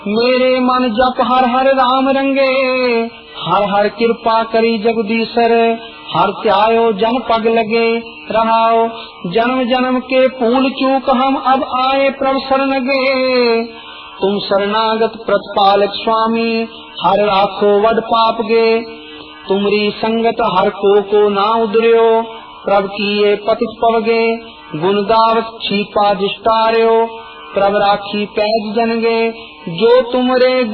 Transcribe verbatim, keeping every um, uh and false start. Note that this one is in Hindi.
मेरे मन जप हर हर राम रंगे, हर हर कृपा करी जगदीशर, हर त्यायो जन पग लगे रहाओ। जन्म जन्म के भूल चूक हम अब आए प्रभु शरण गे, तुम शरणागत प्रतिपालक स्वामी, हर राखो वड पाप गे। तुमरी संगत हर को को ना उदर्यो, प्रभु की ये पतित पवगे। गुण गावत छीपा जिष्टार्यो, प्रभु राखी पैज जनगे। जो तुमरे